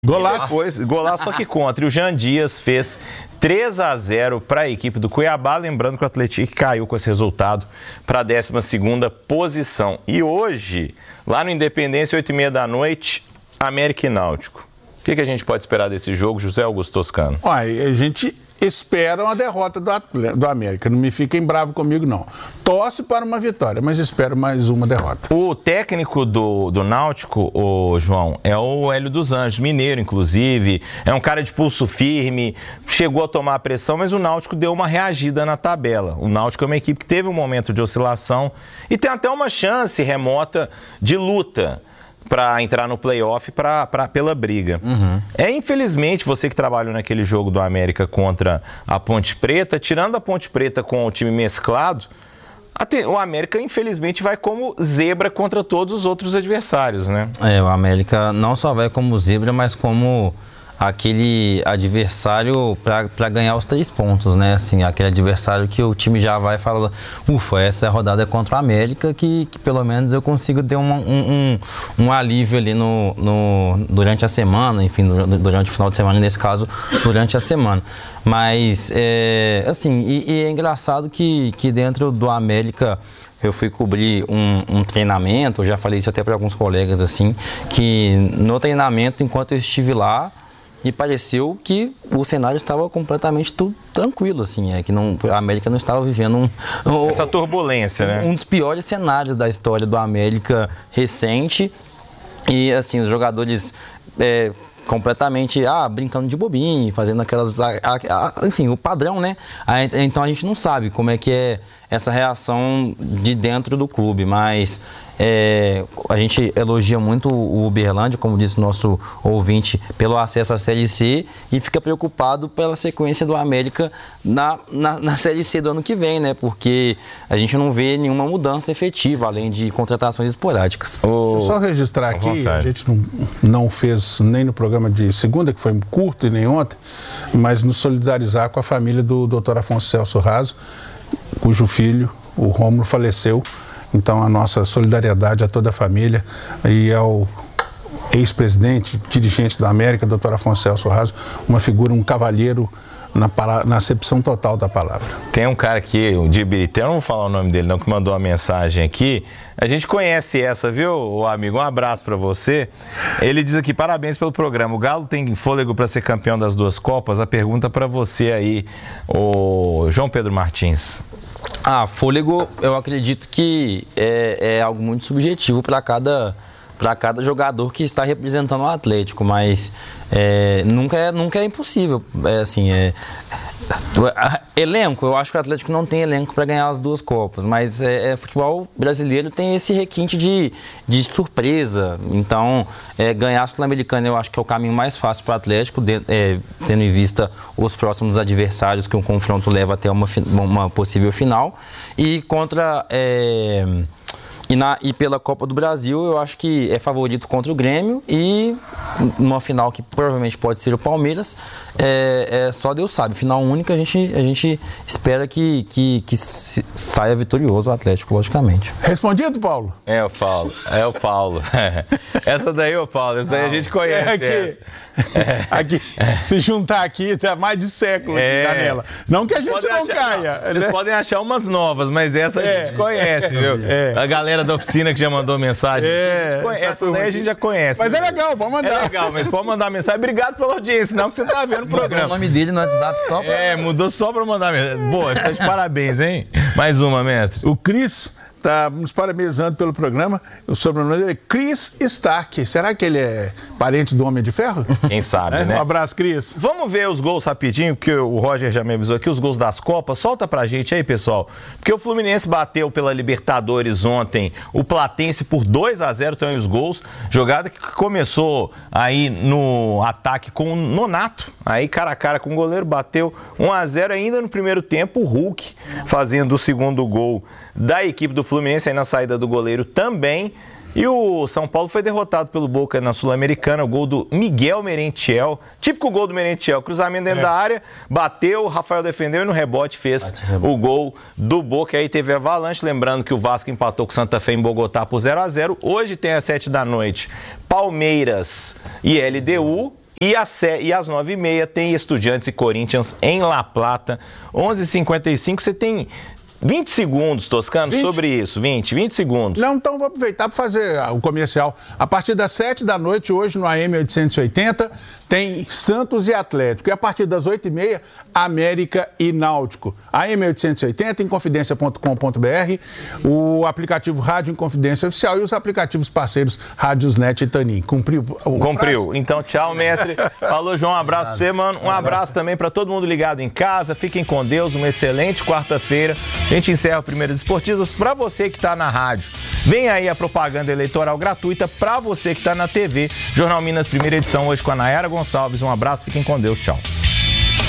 Golaço só que contra. E o Jean Dias fez 3-0 para a equipe do Cuiabá. Lembrando que o Atlético caiu com esse resultado para a 12ª posição. E hoje, lá no Independência, 8h30 da noite, América e Náutico. O que a gente pode esperar desse jogo, José Augusto Toscano? Olha, a gente espera uma derrota do América. Não me fiquem bravos comigo, não. Torce para uma vitória, mas espero mais uma derrota. O técnico do Náutico, João, é o Hélio dos Anjos, mineiro, inclusive. É um cara de pulso firme, chegou a tomar a pressão, mas o Náutico deu uma reagida na tabela. O Náutico é uma equipe que teve um momento de oscilação e tem até uma chance remota de luta para entrar no playoff pela briga. Infelizmente, você que trabalhou naquele jogo do América contra a Ponte Preta, tirando a Ponte Preta com o time mesclado, o América, infelizmente, vai como zebra contra todos os outros adversários, né? O América não só vai como zebra, mas como aquele adversário para ganhar os 3 pontos, né? Assim, aquele adversário que o time já vai falar, ufa, essa rodada é contra o América, que pelo menos eu consigo ter um alívio ali durante a semana, enfim, durante o final de semana, nesse caso, durante a semana. Mas, assim, é engraçado que dentro do América eu fui cobrir um treinamento, eu já falei isso até para alguns colegas, assim, que no treinamento, enquanto eu estive lá, me pareceu que o cenário estava completamente tudo tranquilo, assim, que a América não estava vivendo essa turbulência, né? Um dos piores cenários da história do América recente. E, assim, os jogadores completamente brincando de bobinho, fazendo aquelas... enfim, o padrão, né? Então a gente não sabe como é que é essa reação de dentro do clube, mas a gente elogia muito o Uberlândia, como disse o nosso ouvinte, pelo acesso à Série C, e fica preocupado pela sequência do América na Série C do ano que vem, né? Porque a gente não vê nenhuma mudança efetiva, além de contratações esporádicas. Deixa eu só registrar aqui, a gente não fez nem no programa de segunda, que foi curto, e nem ontem, mas nos solidarizar com a família do Dr. Afonso Celso Raso, cujo filho, o Rômulo, faleceu. Então, a nossa solidariedade a toda a família e ao ex-presidente, dirigente da América, Dr. Afonso Celso Raso, uma figura, um cavalheiro na acepção total da palavra. Tem um cara aqui, o de Ibirité, eu não vou falar o nome dele não, que mandou uma mensagem aqui. A gente conhece essa, viu, amigo? Um abraço para você. Ele diz aqui, parabéns pelo programa. O Galo tem fôlego para ser campeão das 2 Copas? A pergunta para você aí, o João Pedro Martins. Fôlego, eu acredito que é algo muito subjetivo para cada jogador que está representando o Atlético, mas nunca é impossível. Elenco, eu acho que o Atlético não tem elenco para ganhar as 2 Copas, mas futebol brasileiro tem esse requinte de surpresa. Então, ganhar a Sul-Americana eu acho que é o caminho mais fácil para o Atlético, tendo em vista os próximos adversários que um confronto leva até uma possível final. E contra... E pela Copa do Brasil, eu acho que é favorito contra o Grêmio, e numa final que provavelmente pode ser o Palmeiras, só Deus sabe. Final única, a gente espera que saia vitorioso o Atlético, logicamente. Respondido, Paulo? É o Paulo. Essa daí, Paulo, essa daí a gente conhece. Aqui, se juntar aqui, tá mais de século de janela. Não que a gente não caia. Vocês podem achar umas novas, mas essa a gente conhece, viu? A galera da oficina que já mandou mensagem. Essa daí a gente já conhece. Mas é legal, pode mandar. É legal, mas pode mandar mensagem. Obrigado pela audiência, senão que você tá vendo o programa. O nome dele no WhatsApp só pra... mudou só pra mandar mensagem. Boa, você tá de parabéns, hein? Mais uma, mestre. O Cris está nos parabenizando pelo programa. O sobrenome dele é Chris Stark. Será que ele é parente do Homem de Ferro? Quem sabe, né? Um abraço, Cris. Vamos ver os gols rapidinho, porque o Roger já me avisou aqui, os gols das Copas. Solta pra gente aí, pessoal. Porque o Fluminense bateu pela Libertadores ontem o Platense por 2-0, tem os gols. Jogada que começou aí no ataque com o Nonato. Aí cara a cara com o goleiro, bateu 1-0 ainda no primeiro tempo. O Hulk fazendo o segundo gol da equipe do Fluminense, aí na saída do goleiro também. E o São Paulo foi derrotado pelo Boca na Sul-Americana, o gol do Miguel Merentiel, típico gol do Merentiel, cruzamento dentro da área, bateu, o Rafael defendeu e no rebote fez o gol do Boca. Aí teve avalanche, lembrando que o Vasco empatou com o Santa Fé em Bogotá por 0-0. Hoje tem às 7 da noite Palmeiras e LDU. E às 9h30 tem Estudiantes e Corinthians em La Plata. 11h55, você tem 20 segundos, Toscano, 20? Sobre isso. 20 segundos. Não, então vou aproveitar para fazer o comercial. A partir das 7 da noite, hoje no AM 880, tem Santos e Atlético. E a partir das 8h30, América e Náutico. AM 880, inconfidencia.com.br, o aplicativo Rádio Inconfidência Oficial e os aplicativos parceiros Rádiosnet e Tanin. Cumpriu? Cumpriu. Então, tchau, mestre. Falou, João. Um abraço para você, mano. Um abraço também para todo mundo ligado em casa. Fiquem com Deus. Uma excelente quarta-feira. A gente encerra o Primeiras Esportivas. Para você que está na rádio, vem aí a propaganda eleitoral gratuita. Para você que está na TV, Jornal Minas, primeira edição, hoje com a Nayara Gonçalves. Um abraço, fiquem com Deus, tchau.